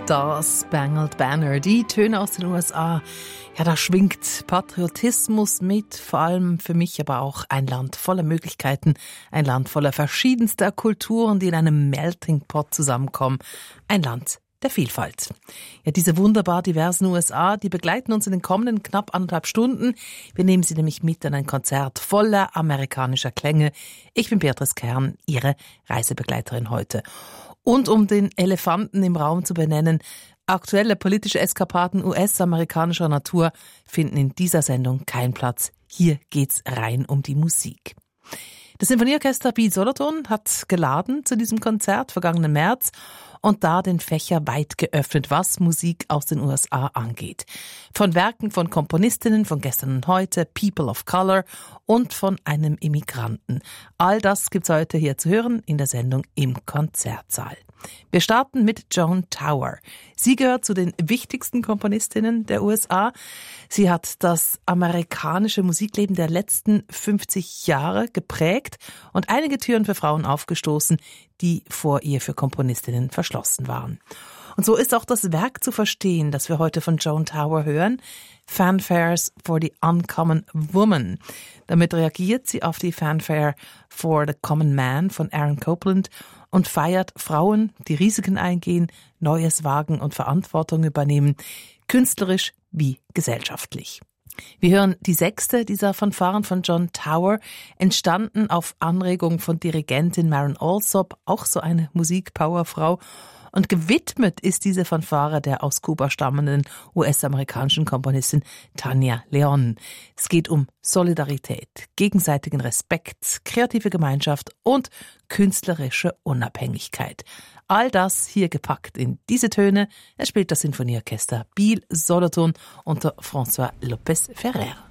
Star Spangled Banner, die Töne aus den USA. Ja, da schwingt Patriotismus mit, vor allem für mich aber auch ein Land voller Möglichkeiten, ein Land voller verschiedenster Kulturen, die in einem Melting Pot zusammenkommen, ein Land der Vielfalt. Ja, diese wunderbar diversen USA, die begleiten uns in den kommenden knapp 1,5 Stunden. Wir nehmen sie nämlich mit an ein Konzert voller amerikanischer Klänge. Ich bin Beatrice Kern, Ihre Reisebegleiterin heute. Und um den Elefanten im Raum zu benennen, aktuelle politische Eskapaden US-amerikanischer Natur finden in dieser Sendung keinen Platz. Hier geht's rein um die Musik. Das Sinfonieorchester Biel Solothurn hat geladen zu diesem Konzert vergangenen März und da den Fächer weit geöffnet, was Musik aus den USA angeht. Von Werken von Komponistinnen von gestern und heute, People of Color und von einem Immigranten. All das gibt's heute hier zu hören in der Sendung im Konzertsaal. Wir starten mit Joan Tower. Sie gehört zu den wichtigsten Komponistinnen der USA. Sie hat das amerikanische Musikleben der letzten 50 Jahre geprägt und einige Türen für Frauen aufgestoßen, die vor ihr für Komponistinnen verschlossen waren. Und so ist auch das Werk zu verstehen, das wir heute von Joan Tower hören, Fanfares for the Uncommon Woman. Damit reagiert sie auf die Fanfare for the Common Man von Aaron Copland und feiert Frauen, die Risiken eingehen, Neues wagen und Verantwortung übernehmen, künstlerisch wie gesellschaftlich. Wir hören die 6. dieser Fanfaren von Joan Tower, entstanden auf Anregung von Dirigentin Maren Alsop, auch so eine Musikpowerfrau. Und gewidmet ist diese Fanfare der aus Kuba stammenden US-amerikanischen Komponistin Tania León. Es geht um Solidarität, gegenseitigen Respekt, kreative Gemeinschaft und künstlerische Unabhängigkeit. All das hier gepackt in diese Töne. Es spielt das Sinfonieorchester Biel Solothurn unter François López Ferrer.